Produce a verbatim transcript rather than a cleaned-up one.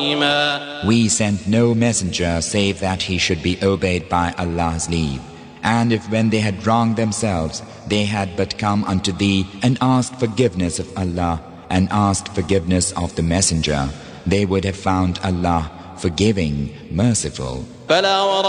We sent no messenger save that he should be obeyed by Allah's leave. And if when they had wronged themselves, they had but come unto thee and asked forgiveness of Allah and asked forgiveness of the messenger, they would have found Allah forgiving, merciful.